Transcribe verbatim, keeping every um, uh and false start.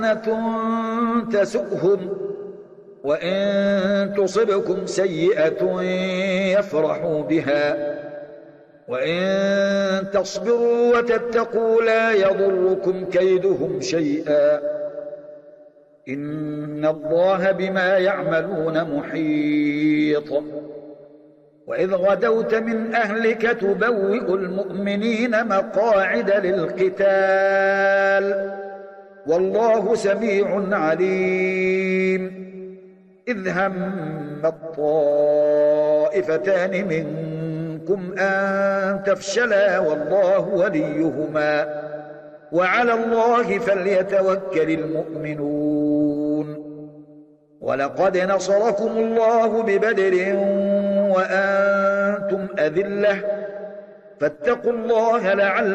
تسؤهم وإن تصبكم سيئة يفرحوا بها وإن تصبروا وتتقوا لا يضركم كيدهم شيئا إن الله بما يعملون محيط. وإذ غدوت من أهلك تبوئ المؤمنين مقاعد للقتال والله سميع عليم. إذ هم الطائفتان منكم أن تفشلا والله وليهما وعلى الله فليتوكل المؤمنون. ولقد نصركم الله ببدر وأنتم أذلة فاتقوا الله لعلكم